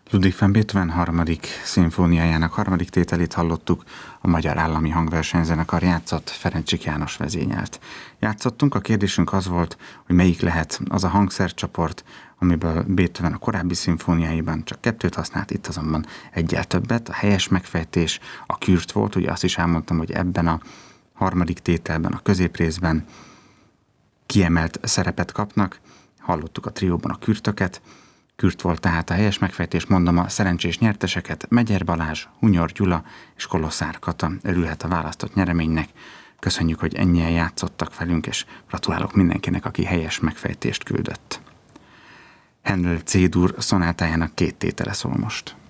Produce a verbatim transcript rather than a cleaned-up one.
Ludwig van Beethoven harmadik szimfóniájának harmadik tételét hallottuk, a Magyar Állami Hangversenyzenekar játszott, Ferencsik János vezényelt. Játszottunk, a kérdésünk az volt, hogy melyik lehet az a hangszercsoport, amiből Beethoven a korábbi szimfóniáiban csak kettőt használt, itt azonban egyel többet. A helyes megfejtés a kürt volt, ugye azt is elmondtam, hogy ebben a harmadik tételben, a középrészben kiemelt szerepet kapnak. Hallottuk a trióban a kürtöket. Kürt volt tehát a helyes megfejtés, mondom a szerencsés nyerteseket, Megyer Balázs, Hunyor Gyula és Kolosszár Kata örülhet a választott nyereménynek. Köszönjük, hogy ennyien játszottak velünk, és gratulálok mindenkinek, aki helyes megfejtést küldött. Handel C-dur szonátájának két tétele szól most.